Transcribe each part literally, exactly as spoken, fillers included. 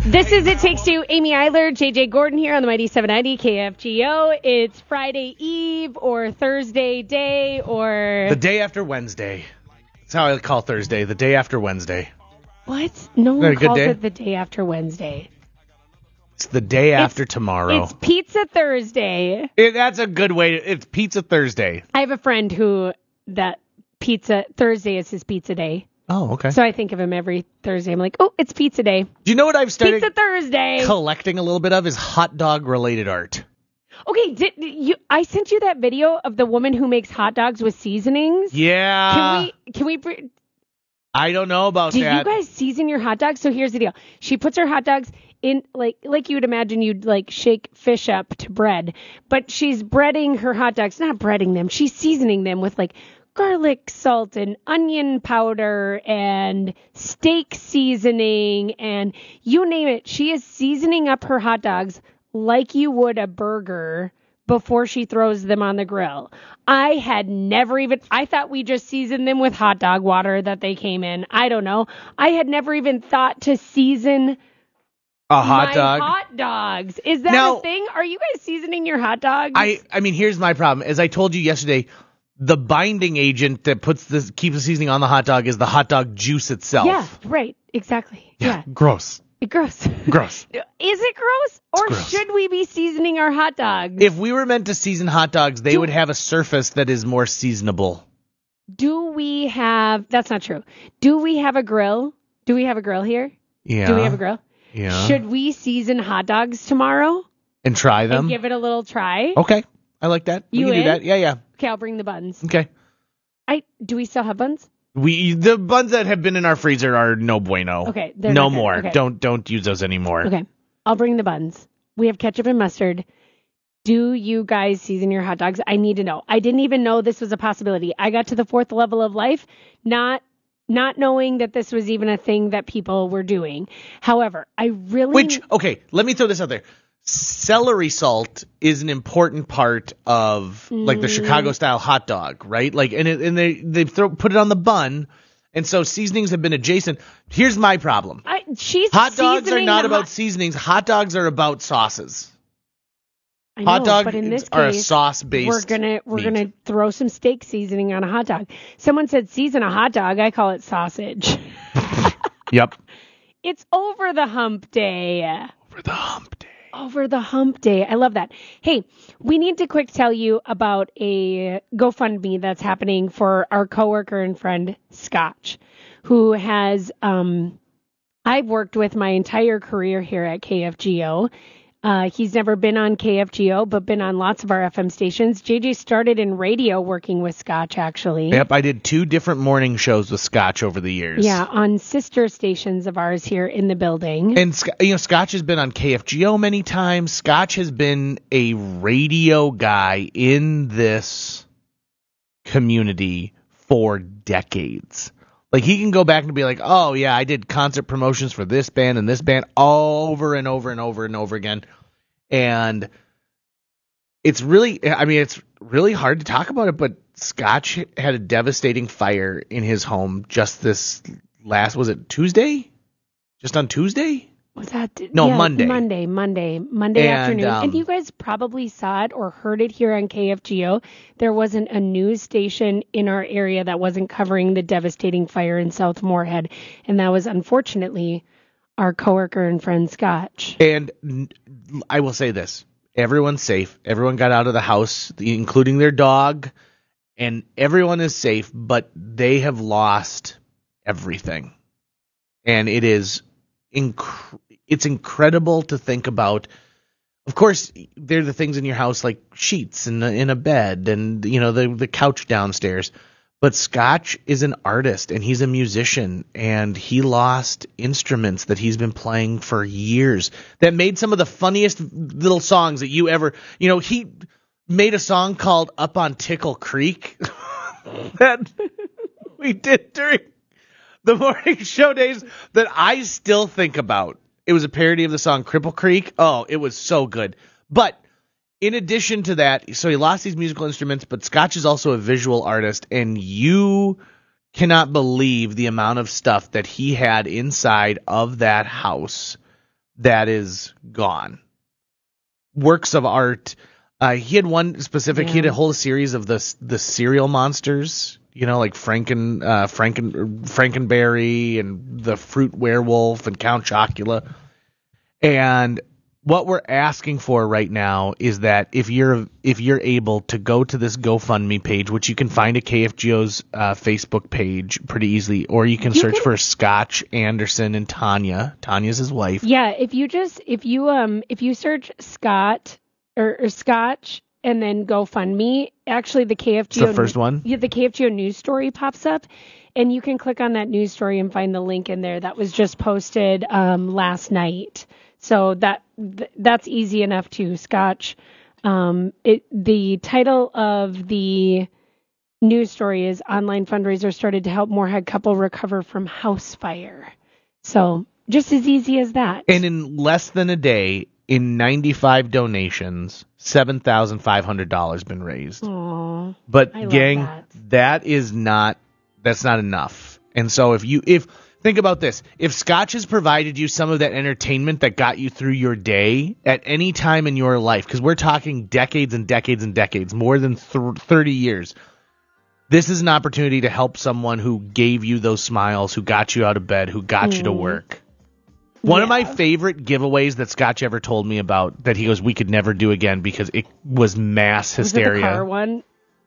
This is It Takes Two. Amy Eiler, J J Gordon here on the Mighty seven ninety K F G O. It's Friday Eve or Thursday day or... The day after Wednesday. That's how I call Thursday, the day after Wednesday. What? No Isn't that one a good calls day? it the day after Wednesday. It's the day after tomorrow. It's Pizza Thursday. It, that's a good way. To, it's Pizza Thursday. I have a friend who that pizza Thursday is his pizza day. Oh, okay. So I think of him every Thursday. I'm like, oh, it's pizza day. Do you know what I've started Pizza Thursday. collecting a little bit of is hot dog related art. Okay, did you? I sent you that video of the woman who makes hot dogs with seasonings. Yeah. Can we? Can we? Br- I don't know about Do that. you guys season your hot dogs? So here's the deal. She puts her hot dogs in, like like you would imagine you'd like shake fish up to bread, but she's breading her hot dogs, not breading them. She's seasoning them with like garlic salt and onion powder and steak seasoning and you name it. She is seasoning up her hot dogs like you would a burger before she throws them on the grill. I had never even, I thought we just seasoned them with hot dog water that they came in. I don't know. I had never even thought to season a hot my dog. hot dogs. Is that Now- a thing? Are you guys seasoning your hot dogs? I, I mean, here's my problem. As I told you yesterday, the binding agent that puts this keeps the seasoning on the hot dog is the hot dog juice itself. Yeah, right. Exactly. Yeah. Gross. Gross. Gross. Is it gross? Or gross. should we be seasoning our hot dogs? If we were meant to season hot dogs, they Do- would have a surface that is more seasonable. Do we have, that's not true. Do we have a grill? Do we have a grill here? Yeah. Do we have a grill? Yeah. Should we season hot dogs tomorrow and try them? and give it a little try? Okay. I like that. You we can in? do that. Yeah, yeah. Okay, I'll bring the buns. Okay. I do we still have buns? We the buns that have been in our freezer are no bueno. Okay, they're no not good. more. Okay. Don't don't use those anymore. Okay, I'll bring the buns. We have ketchup and mustard. Do you guys season your hot dogs? I need to know. I didn't even know this was a possibility. I got to the fourth level of life, not not knowing that this was even a thing that people were doing. However, I really Which okay, let me throw this out there. Celery salt is an important part of like the Mm. Chicago style hot dog, right? Like and it, and they they throw put it on the bun, and so seasonings have been adjacent. Here's my problem. I, she's Hot dogs are seasoning not the about hot- seasonings. Hot dogs are about sauces. I know, Hot dogs but in this are a case, sauce based. We're gonna we're meat. gonna throw some steak seasoning on a hot dog. Someone said season a hot dog. I call it sausage. Yep. It's over the hump day. For the hump day. Over the hump day. I love that. Hey, we need to quick tell you about a GoFundMe that's happening for our coworker and friend Scotch, who has um I've worked with my entire career here at K F G O. Uh, he's never been on K F G O, but been on lots of our F M stations. J J started in radio working with Scotch, actually. Yep, I did two different morning shows with Scotch over the years. Yeah, on sister stations of ours here in the building. And Sc- you know, Scotch has been on K F G O many times. Scotch has been a radio guy in this community for decades. Like he can go back and be like, "Oh yeah, I did concert promotions for this band and this band over and over and over and over again." And it's really, I mean, it's really hard to talk about it, but Scotch had a devastating fire in his home just this last, was it Tuesday? Just on Tuesday? Was that No, yeah, Monday. Monday, Monday, Monday And, afternoon. um, and you guys probably saw it or heard it here on K F G O. There wasn't a news station in our area that wasn't covering the devastating fire in South Moorhead, and that was unfortunately our coworker and friend Scotch. And n- I will say this. Everyone's safe. Everyone got out of the house, including their dog, and everyone is safe, but they have lost everything. And it is inc- it's incredible to think about. Of course, there are the things in your house like sheets and in a bed and, you know, the the couch downstairs. But Scotch is an artist and he's a musician and he lost instruments that he's been playing for years that made some of the funniest little songs that you ever, you know, he made a song called Up on Tickle Creek that we did during the morning show days that I still think about. It was a parody of the song Cripple Creek. Oh, it was so good. But in addition to that, so he lost these musical instruments, but Scotch is also a visual artist, and you cannot believe the amount of stuff that he had inside of that house that is gone. Works of art. Uh, he had one specific. Yeah. He had a whole series of the the cereal monsters. You know, like Franken, uh, Franken, Frankenberry and the Fruit Werewolf and Count Chocula. And what we're asking for right now is that if you're if you're able to go to this GoFundMe page, which you can find at K F G O's uh, Facebook page pretty easily, or you can You search can- for Scotch Anderson and Tanya. Tanya's his wife. Yeah, if you just if you um if you search Scott or, or Scotch and then GoFundMe, actually the K F G O It's the first one? Yeah, the K F G O news story pops up, and you can click on that news story and find the link in there that was just posted um last night. So that th- that's easy enough to Scotch. Um, it the title of the news story is online fundraiser started to help Moorhead couple recover from house fire. So just as easy as that. And in less than a day, in ninety-five donations, seven thousand five hundred dollars been raised. Aww, But I love gang, that. that is not that's not enough. And so if you if think about this, if Scotch has provided you some of that entertainment that got you through your day at any time in your life, because we're talking decades and decades and decades, more than th- thirty years, this is an opportunity to help someone who gave you those smiles, who got you out of bed, who got you to work. One of my Yeah. favorite giveaways that Scotch ever told me about that he goes, we could never do again because it was mass Was it the hysteria. car one?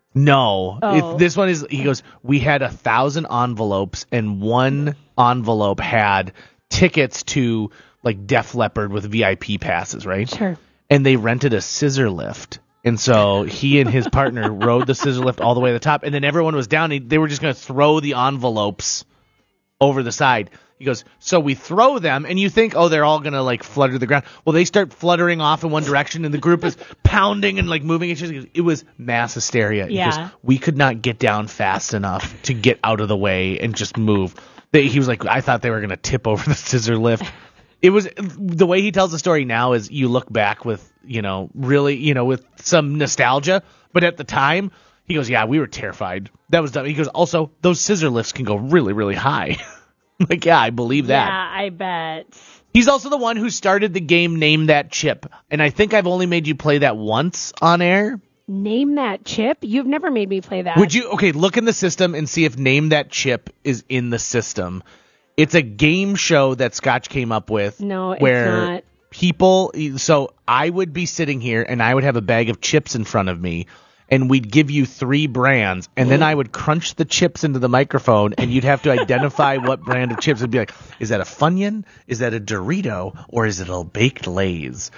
No, Oh. it, this one is, he goes, we had a thousand envelopes and one envelope had tickets to like Def Leppard with V I P passes, right? Sure. And they rented a scissor lift. And so he and his partner rode the scissor lift all the way to the top. And then everyone was down. And they were just going to throw the envelopes over the side. He goes, so we throw them, and you think, oh, they're all going to, like, flutter to the ground. Well, they start fluttering off in one direction, and the group is pounding and, like, moving each other. It was mass hysteria. Yeah. Because we could not get down fast enough to get out of the way and just move. They, he was like, I thought they were going to tip over the scissor lift. It was, the way he tells the story now is you look back with, you know, really, you know, with some nostalgia. But at the time, he goes, yeah, we were terrified. That was dumb. He goes, also, those scissor lifts can go really, really high. Like, yeah, I believe that. Yeah, I bet. He's also the one who started the game Name That Chip. And I think I've only made you play that once on air. Name that chip? You've never made me play that. Would you? Okay, look in the system and see if Name That Chip is in the system. It's a game show that Scotch came up with. No, it's where not. people, so I would be sitting here and I would have a bag of chips in front of me. And we'd give you three brands, and then I would crunch the chips into the microphone, and you'd have to identify what brand of chips. It'd be like, is that a Funyun? Is that a Dorito? Or is it a Baked Lay's?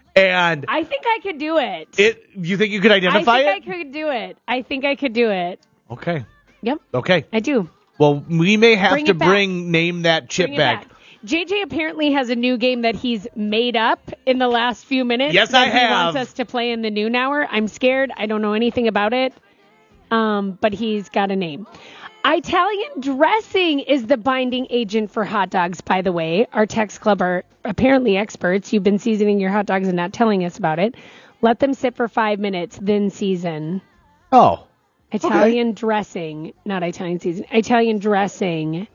And I think I could do it. it, you think you could identify I it? think I could do it. I think I could do it. Okay. Yep, Okay. I do. Well, we may have Bring to it back. bring Name That Chip Bring it back. back. J J apparently has a new game that he's made up in the last few minutes. Yes, that I he have. wants us to play in the noon hour. I'm scared. I don't know anything about it. Um, but he's got a name. Italian dressing is the binding agent for hot dogs, by the way. Our text club are apparently experts. You've been seasoning your hot dogs and not telling us about it. Let them sit for five minutes, then season. Oh. Italian dressing, not Italian season. Italian dressing,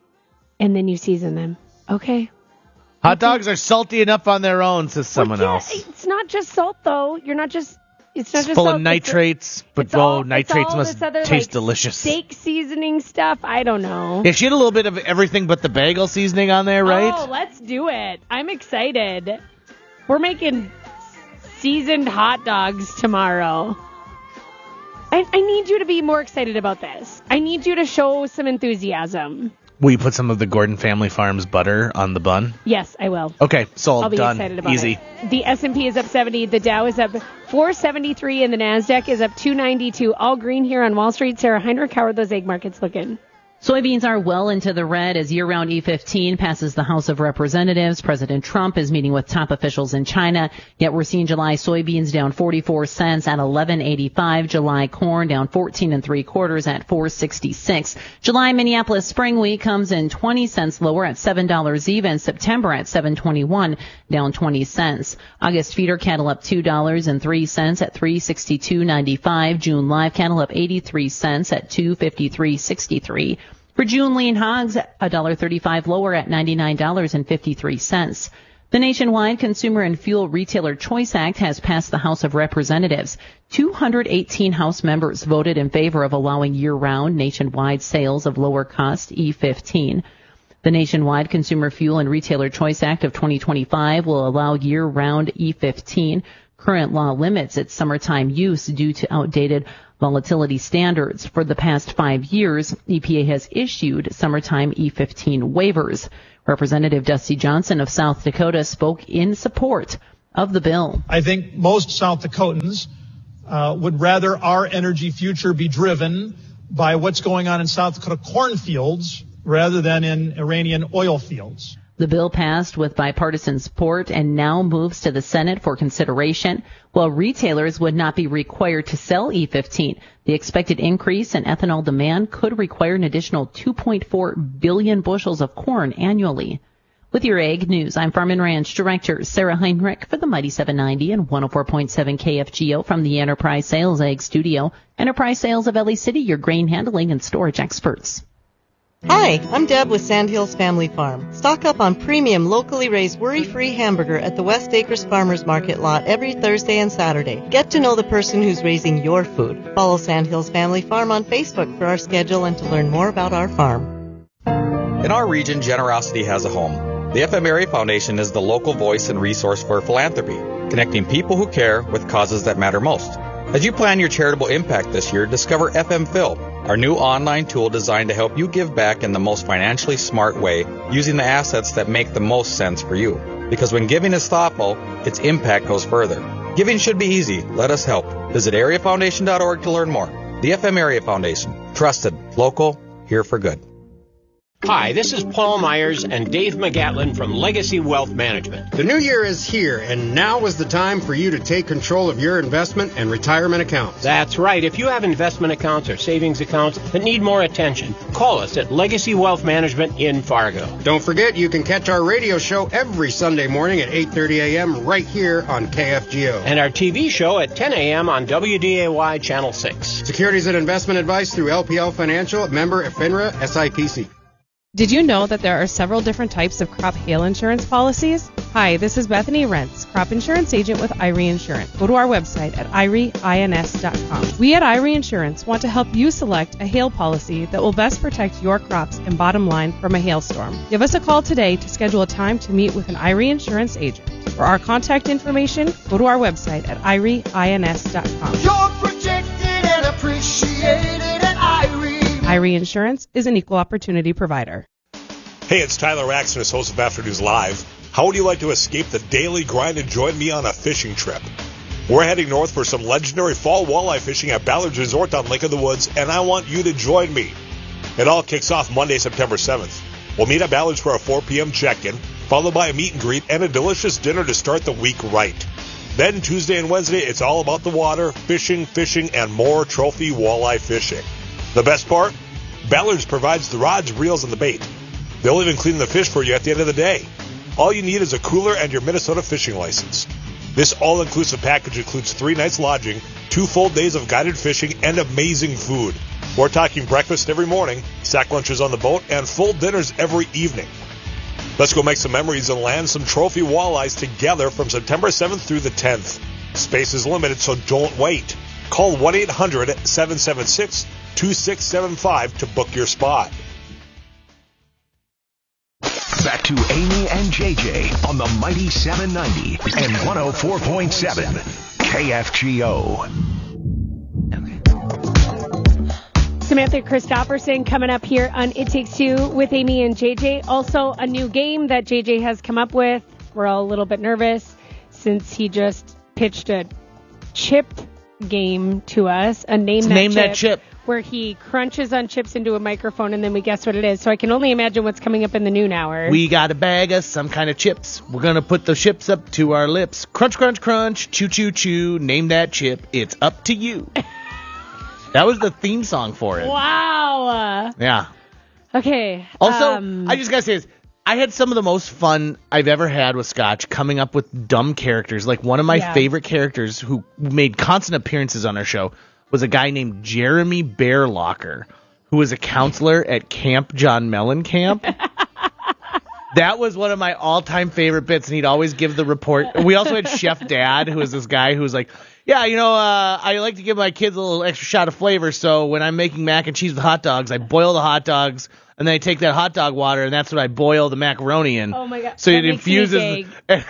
and then you season them. Okay. Hot dogs are salty enough on their own, says someone Well, yeah, else. It's not just salt, though. You're not just. It's not It's just full salt. of It's- nitrates, but it's all- oh, it's nitrates all must this other, taste like, delicious. Steak seasoning stuff. I don't know. Yeah, she had a little bit of everything but the bagel seasoning on there, right? Oh, let's do it. I'm excited. We're making seasoned hot dogs tomorrow. I, I need you to be more excited about this. I need you to show some enthusiasm. Will you put some of the Gordon Family Farms butter on the bun? Yes, I will. Okay, sold. I'll be Done. excited about Easy. it. The S and P is up seventy, the Dow is up four seventy-three, and the NASDAQ is up two ninety-two. All green here on Wall Street. Sarah Heinrich, how are those egg markets looking? Soybeans are well into the red as year-round E fifteen passes the House of Representatives. President Trump is meeting with top officials in China, yet we're seeing July soybeans down forty-four cents at eleven eighty-five. July corn down fourteen and three quarters at four sixty-six. July Minneapolis spring wheat comes in twenty cents lower at seven dollars even. September at seven twenty-one, down twenty cents. August feeder cattle up two dollars and three cents at three sixty-two ninety-five. June live cattle up eighty-three cents at two fifty-three sixty-three. For June lean hogs, one dollar thirty-five lower at ninety-nine dollars and fifty-three cents. The Nationwide Consumer and Fuel Retailer Choice Act has passed the House of Representatives. two hundred eighteen House members voted in favor of allowing year-round nationwide sales of lower-cost E fifteen. The Nationwide Consumer Fuel and Retailer Choice Act of twenty twenty-five will allow year-round E fifteen. Current law limits its summertime use due to outdated volatility standards. For the past five years, E P A has issued summertime E fifteen waivers. Representative Dusty Johnson of South Dakota spoke in support of the bill. I think most South Dakotans uh, would rather our energy future be driven by what's going on in South Dakota cornfields rather than in Iranian oil fields. The bill passed with bipartisan support and now moves to the Senate for consideration. While retailers would not be required to sell E fifteen, the expected increase in ethanol demand could require an additional two point four billion bushels of corn annually. With your Ag News, I'm Farm and Ranch Director Sarah Heinrich for the Mighty seven ninety and one oh four point seven K F G O from the Enterprise Sales Ag Studio. Enterprise Sales of L A City, your grain handling and storage experts. Hi, I'm Deb with Sandhills Family Farm. Stock up on premium locally raised worry-free hamburger at the West Acres Farmers Market lot every Thursday and Saturday. Get to know the person who's raising your food. Follow Sandhills Family Farm on Facebook for our schedule and to learn more about our farm. In our region, generosity has a home. The F M Area Foundation is the local voice and resource for philanthropy, connecting people who care with causes that matter most. As you plan your charitable impact this year, discover F M Phil, our new online tool designed to help you give back in the most financially smart way, using the assets that make the most sense for you. Because when giving is thoughtful, its impact goes further. Giving should be easy. Let us help. Visit area foundation dot org to learn more. The F M Area Foundation. Trusted, local, here for good. Hi, this is Paul Myers and Dave McGatlin from Legacy Wealth Management. The new year is here, and now is the time for you to take control of your investment and retirement accounts. That's right. If you have investment accounts or savings accounts that need more attention, call us at Legacy Wealth Management in Fargo. Don't forget, you can catch our radio show every Sunday morning at eight thirty a.m. right here on K F G O. And our T V show at ten a.m. on W D A Y Channel six. Securities and investment advice through L P L Financial, member FINRA, S I P C. Did you know that there are several different types of crop hail insurance policies? Hi, this is Bethany Rentz, crop insurance agent with Irie Insurance. Go to our website at irie ins dot com. We at Irie Insurance want to help you select a hail policy that will best protect your crops and bottom line from a hailstorm. Give us a call today to schedule a time to meet with an Irie Insurance agent. For our contact information, go to our website at irie ins dot com. You're protected and appreciated at Irie. Irie Insurance is an equal opportunity provider. Hey, it's Tyler Axton, host of Afternoons Live. How would you like to escape the daily grind and join me on a fishing trip? We're heading north for some legendary fall walleye fishing at Ballard's Resort on Lake of the Woods, and I want you to join me. It all kicks off Monday, September seventh. We'll meet at Ballard's for a four p.m. check-in, followed by a meet and greet and a delicious dinner to start the week right. Then Tuesday and Wednesday, it's all about the water, fishing, fishing, and more trophy walleye fishing. The best part? Ballard's provides the rods, reels, and the bait. They'll even clean the fish for you at the end of the day. All you need is a cooler and your Minnesota fishing license. This all-inclusive package includes three nights lodging, two full days of guided fishing, and amazing food. We're talking breakfast every morning, sack lunches on the boat, and full dinners every evening. Let's go make some memories and land some trophy walleyes together from September seventh through the tenth. Space is limited, so don't wait. Call one eight hundred seven seven six two six seven five to book your spot. Back to Amy and J J on the Mighty seven ninety and one oh four point seven K F G O. Samantha Christopherson coming up here on It Takes Two with Amy and J J. Also, a new game that J J has come up with. We're all a little bit nervous since he just pitched a chip game to us. A name, that, name chip, that chip. Where he crunches on chips into a microphone and then we guess what it is. So I can only imagine what's coming up in the noon hour. We got a bag of some kind of chips. We're going to put the chips up to our lips. Crunch, crunch, crunch. Chew, chew, chew. Name that chip. It's up to you. That was the theme song for it. Wow. Yeah. Okay. Also, um, I just got to say this. I had some of the most fun I've ever had with Scotch coming up with dumb characters. Like one of my yeah. favorite characters who made constant appearances on our show was a guy named Jeremy Bearlocker, who was a counselor at Camp John Mellencamp. That was one of my all-time favorite bits, and he'd always give the report. We also had Chef Dad, who was this guy who was like, yeah, you know, uh, I like to give my kids a little extra shot of flavor, so when I'm making mac and cheese with hot dogs, I boil the hot dogs, and then I take that hot dog water, and that's what I boil the macaroni in. Oh, my God. So that it infuses...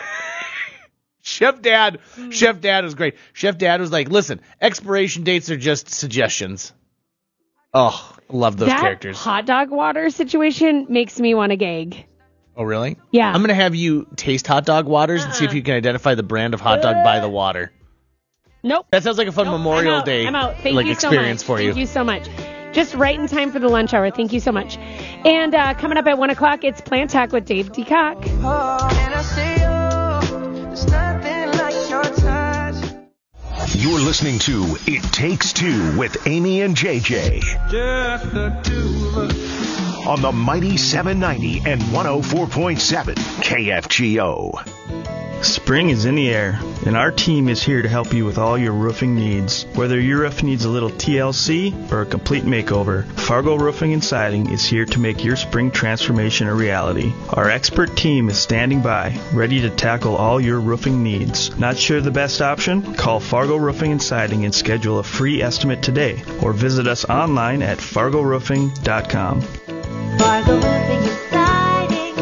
Chef Dad, mm. Chef Dad was great. Chef Dad was like, listen, expiration dates are just suggestions. Oh, love those that characters. Hot dog water situation makes me want to gag. Oh, really? Yeah. I'm going to have you taste hot dog waters uh-uh. and see if you can identify the brand of hot dog uh. by the water. Nope. That sounds like a fun nope, Memorial I'm Day I'm out. Thank like you experience so much. for you. Thank you so much. Just right in time for the lunch hour. Thank you so much. And uh, coming up at one o'clock, it's Plant Talk with Dave DeCock. Oh, and I say, oh, there's nothing like your touch. You're listening to It Takes Two with Amy and J J. Just the two of us. On the Mighty seven ninety and one oh four point seven K F G O. Spring is in the air, and our team is here to help you with all your roofing needs. Whether your roof needs a little T L C or a complete makeover, Fargo Roofing and Siding is here to make your spring transformation a reality. Our expert team is standing by, ready to tackle all your roofing needs. Not sure the best option? Call Fargo Roofing and Siding and schedule a free estimate today, or visit us online at fargo roofing dot com. Fargo Roofing and Siding.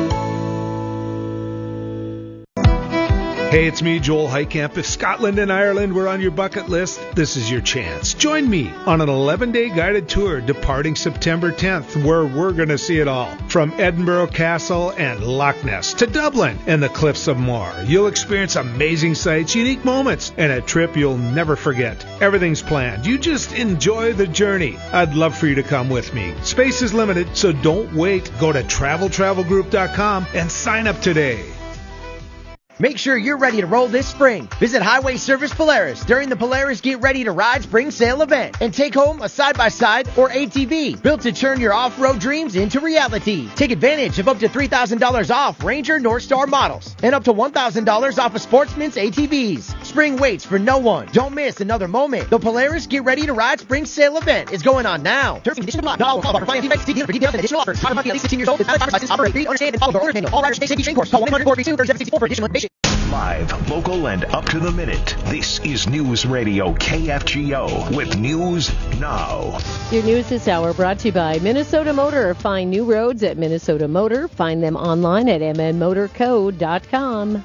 Hey, it's me, Joel Heitkamp. If Scotland and Ireland were on your bucket list, this is your chance. Join me on an eleven-day guided tour departing September tenth, where we're going to see it all. From Edinburgh Castle and Loch Ness to Dublin and the Cliffs of Moher. You'll experience amazing sights, unique moments, and a trip you'll never forget. Everything's planned. You just enjoy the journey. I'd love for you to come with me. Space is limited, so don't wait. Go to travel travel group dot com and sign up today. Make sure you're ready to roll this spring. Visit Highway Service Polaris during the Polaris Get Ready to Ride Spring Sale event and take home a side-by-side or A T V built to turn your off-road dreams into reality. Take advantage of up to three thousand dollars off Ranger Northstar models and up to one thousand dollars off of Sportsman's A T Vs. Spring waits for no one. Don't miss another moment. The Polaris Get Ready to Ride Spring Sale event is going on now. Terms and conditions apply. Not all qualify for financing rates. See dealer for details and additional offers. Private money at least sixteen years old with valid driver's license. Operate, read, understand, and follow the owner's manual. All riders stay safety training course. Call one eight hundred four three two three seven six four for additional information. Live, local, and up to the minute. This is News Radio K F G O with News Now. Your news this hour brought to you by Minnesota Motor. Find new roads at Minnesota Motor. Find them online at m n motor co dot com.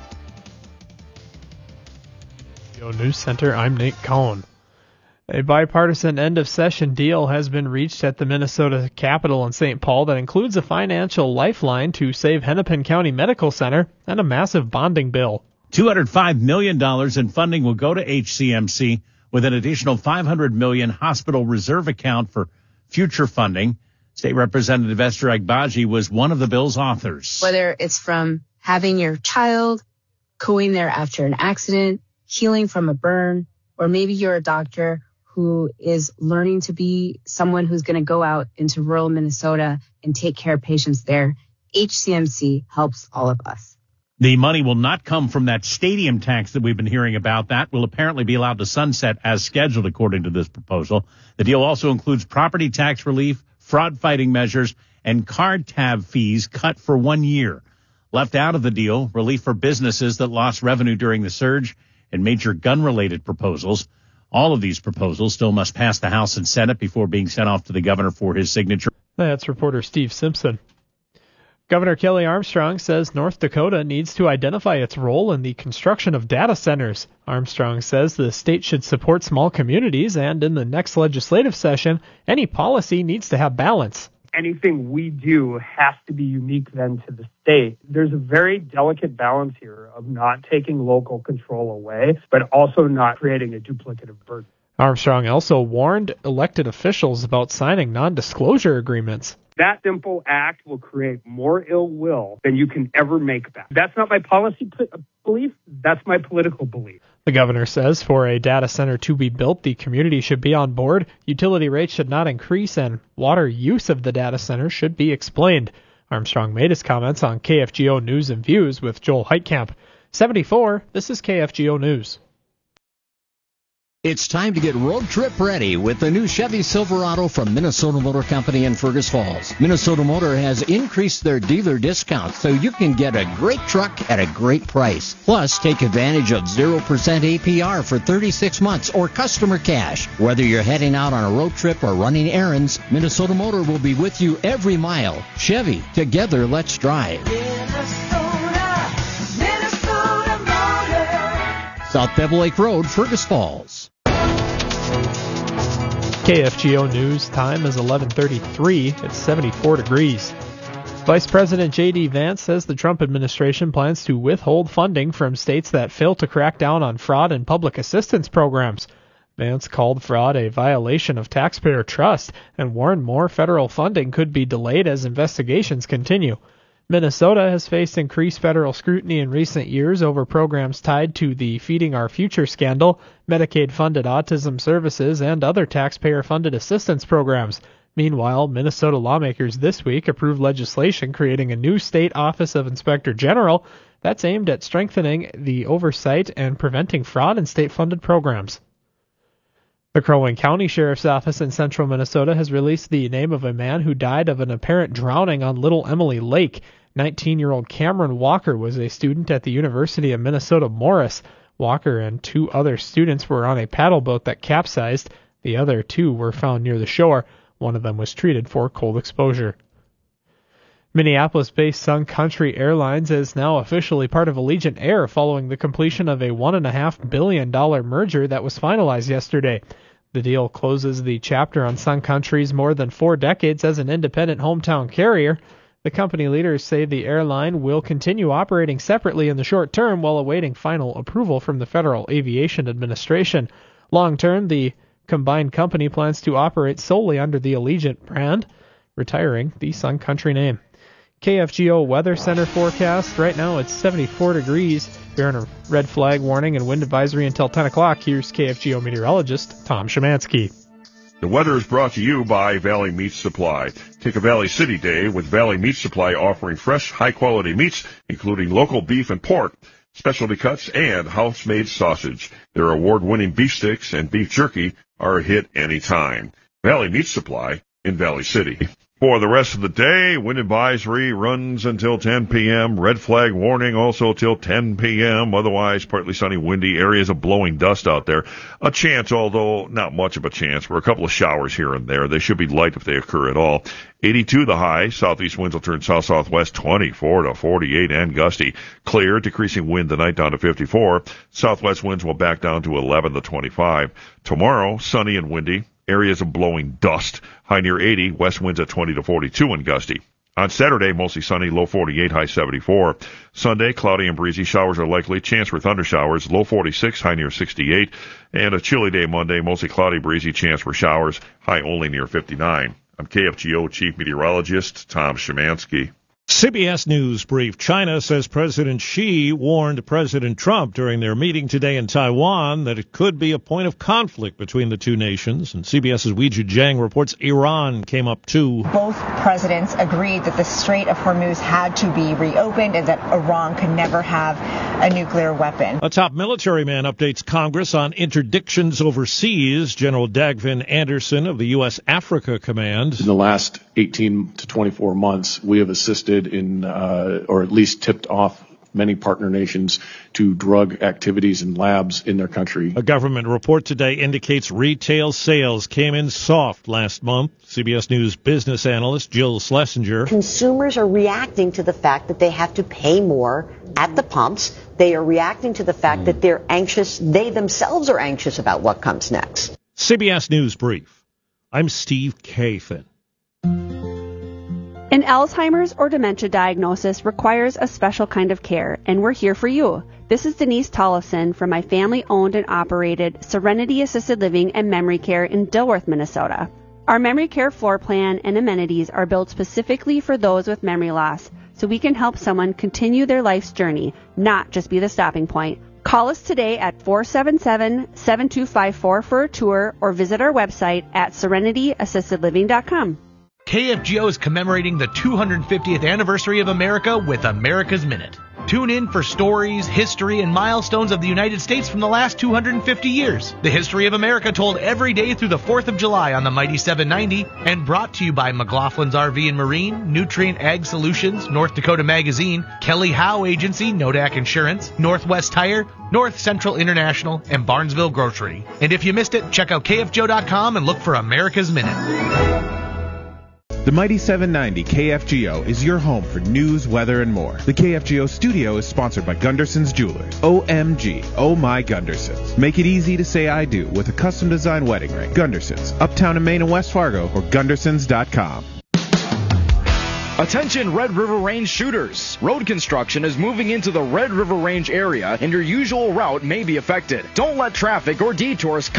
Yo News Center, I'm Nate Cohn. A bipartisan end-of-session deal has been reached at the Minnesota Capitol in Saint Paul that includes a financial lifeline to save Hennepin County Medical Center and a massive bonding bill. two hundred five million dollars in funding will go to H C M C with an additional five hundred million dollars hospital reserve account for future funding. State Representative Esther Agbaji was one of the bill's authors. Whether it's from having your child going there after an accident, healing from a burn, or maybe you're a doctor who is learning to be someone who's going to go out into rural Minnesota and take care of patients there, H C M C helps all of us. The money will not come from that stadium tax that we've been hearing about. That will apparently be allowed to sunset as scheduled, according to this proposal. The deal also includes property tax relief, fraud-fighting measures, and card tab fees cut for one year. Left out of the deal, relief for businesses that lost revenue during the surge and major gun-related proposals. All of these proposals still must pass the House and Senate before being sent off to the governor for his signature. That's reporter Steve Simpson. Governor Kelly Armstrong says North Dakota needs to identify its role in the construction of data centers. Armstrong says the state should support small communities, and in the next legislative session, any policy needs to have balance. Anything we do has to be unique then to the state. There's a very delicate balance here of not taking local control away, but also not creating a duplicative burden. Armstrong also warned elected officials about signing non-disclosure agreements. That simple act will create more ill will than you can ever make back. That's not my policy p- belief. That's my political belief. The governor says for a data center to be built, the community should be on board, utility rates should not increase, and water use of the data center should be explained. Armstrong made his comments on K F G O News and Views with Joel Heitkamp. seventy-four, this is K F G O News. It's time to get road trip ready with the new Chevy Silverado from Minnesota Motor Company in Fergus Falls. Minnesota Motor has increased their dealer discounts so you can get a great truck at a great price. Plus, take advantage of zero percent A P R for thirty-six months or customer cash. Whether you're heading out on a road trip or running errands, Minnesota Motor will be with you every mile. Chevy, together let's drive. Minnesota, Minnesota Motor. South Bevel Lake Road, Fergus Falls. K F G O News time is eleven thirty-three. It's seventy-four degrees. Vice President J D. Vance says the Trump administration plans to withhold funding from states that fail to crack down on fraud in public assistance programs. Vance called fraud a violation of taxpayer trust and warned more federal funding could be delayed as investigations continue. Minnesota has faced increased federal scrutiny in recent years over programs tied to the Feeding Our Future scandal, Medicaid-funded autism services, and other taxpayer-funded assistance programs. Meanwhile, Minnesota lawmakers this week approved legislation creating a new state Office of Inspector General that's aimed at strengthening the oversight and preventing fraud in state-funded programs. The Crow Wing County Sheriff's Office in central Minnesota has released the name of a man who died of an apparent drowning on Little Emily Lake. nineteen-year-old Cameron Walker was a student at the University of Minnesota Morris. Walker and two other students were on a paddle boat that capsized. The other two were found near the shore. One of them was treated for cold exposure. Minneapolis-based Sun Country Airlines is now officially part of Allegiant Air following the completion of a one point five billion dollars merger that was finalized yesterday. The deal closes the chapter on Sun Country's more than four decades as an independent hometown carrier. The company leaders say the airline will continue operating separately in the short term while awaiting final approval from the Federal Aviation Administration. Long term, the combined company plans to operate solely under the Allegiant brand, retiring the Sun Country name. K F G O Weather Center forecast. Right now it's seventy-four degrees. We're in a red flag warning and wind advisory until ten o'clock. Here's K F G O meteorologist Tom Szymanski. The weather is brought to you by Valley Meat Supply. Take a Valley City Day with Valley Meat Supply offering fresh, high-quality meats, including local beef and pork, specialty cuts, and house-made sausage. Their award-winning beef sticks and beef jerky are a hit anytime. Valley Meat Supply in Valley City. For the rest of the day, wind advisory runs until ten p.m. Red flag warning also till ten p.m. Otherwise, partly sunny, windy areas of blowing dust out there. A chance, although not much of a chance, for a couple of showers here and there. They should be light if they occur at all. eighty-two the high. Southeast winds will turn south-southwest twenty-four to forty-eight and gusty. Clear, decreasing wind tonight down to fifty-four. Southwest winds will back down to eleven to twenty-five. Tomorrow, sunny and windy. Areas of blowing dust. High near eighty. West winds at twenty to forty-two and gusty. On Saturday, mostly sunny, low forty-eight, high seventy-four. Sunday, cloudy and breezy. Showers are likely. Chance for thundershowers. Low forty-six, high near sixty-eight. And a chilly day Monday, mostly cloudy, breezy. Chance for showers. High only near fifty-nine. I'm K F G O Chief Meteorologist Tom Szymanski. C B S News Brief. China says President Xi warned President Trump during their meeting today in Taiwan that it could be a point of conflict between the two nations. And CBS's Weiju Zhang reports Iran came up too. Both presidents agreed that the Strait of Hormuz had to be reopened and that Iran could never have a nuclear weapon. A top military man updates Congress on interdictions overseas. General Dagvin Anderson of the U S Africa Command. In the last eighteen to twenty-four months, we have assisted in, uh, or at least tipped off many partner nations to drug activities in labs in their country. A government report today indicates retail sales came in soft last month. C B S News business analyst Jill Schlesinger. Consumers are reacting to the fact that they have to pay more at the pumps. They are reacting to the fact mm. that they're anxious. They themselves are anxious about what comes next. C B S News Brief. I'm Steve Kathan. An Alzheimer's or dementia diagnosis requires a special kind of care, and we're here for you. This is Denise Tollefson from my family-owned and operated Serenity Assisted Living and Memory Care in Dilworth, Minnesota. Our memory care floor plan and amenities are built specifically for those with memory loss, so we can help someone continue their life's journey, not just be the stopping point. Call us today at four seven seven, seven two five four for a tour or visit our website at serenity assisted living dot com. K F G O is commemorating the two hundred fiftieth anniversary of America with America's Minute. Tune in for stories, history, and milestones of the United States from the last two hundred fifty years. The history of America told every day through the fourth of July on the Mighty seven ninety, and brought to you by McLaughlin's R V and Marine, Nutrient Ag Solutions, North Dakota Magazine, Kelly Howe Agency, Nodak Insurance, Northwest Tire, North Central International, and Barnesville Grocery. And if you missed it, check out K F G O dot com and look for America's Minute. The Mighty seven ninety K F G O is your home for news, weather, and more. The K F G O studio is sponsored by Gunderson's Jewelers. O M G, oh my Gundersons. Make it easy to say I do with a custom design wedding ring. Gundersons, Uptown in Maine and West Fargo, or Gundersons dot com. Attention Red River Range shooters. Road construction is moving into the Red River Range area and your usual route may be affected. Don't let traffic or detours